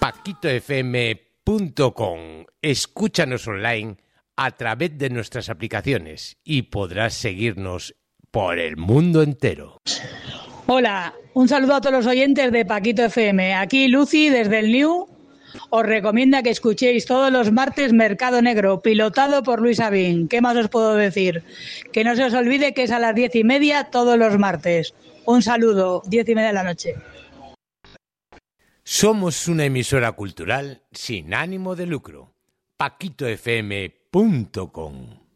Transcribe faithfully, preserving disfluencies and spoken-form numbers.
paquito f m punto com. Escúchanos online a través de nuestras aplicaciones y podrás seguirnos por el mundo entero. Hola, un saludo a todos los oyentes de Paquito F M. Aquí Lucy desde el New os recomienda que escuchéis todos los martes Mercado Negro, pilotado por Luis Abín. ¿Qué más os puedo decir? Que no se os olvide que es a las diez y media todos los martes. Un saludo, diez y media de la noche. Somos una emisora cultural sin ánimo de lucro. paquito f m punto com